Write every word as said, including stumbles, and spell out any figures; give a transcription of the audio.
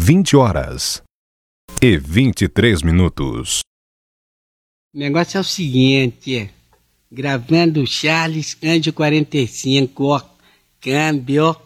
vinte horas e vinte e três minutos. O negócio é o seguinte, gravando Charles Anjo quarenta e cinco, ó, câmbio.